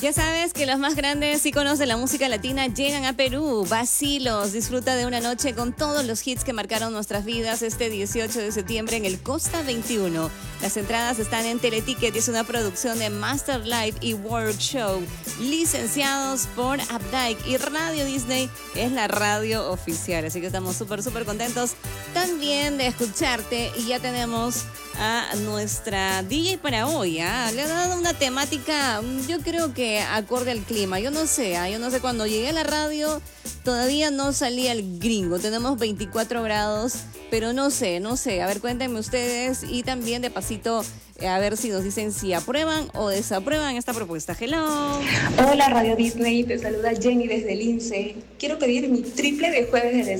Ya sabes que los más grandes íconos de la música latina llegan a Perú. Vacilos disfruta de una noche con todos los hits que marcaron nuestras vidas este 18 de septiembre en el Costa 21. Las entradas están en Teleticket y es una producción de Master Live y World Show, licenciados por Updike, y Radio Disney es la radio oficial. Así que estamos súper contentos también de escucharte, y ya tenemos a nuestra DJ para hoy. Le ha dado una temática, yo creo que acorde al clima. Yo no sé, cuando llegué a la radio todavía no salía el gringo. Tenemos 24 grados, pero no sé. A ver, cuéntenme ustedes, y también de pasito a ver si nos dicen si aprueban o desaprueban esta propuesta. Hello. Hola Radio Disney, te saluda Jenny desde el INSE. Quiero pedir mi triple de jueves de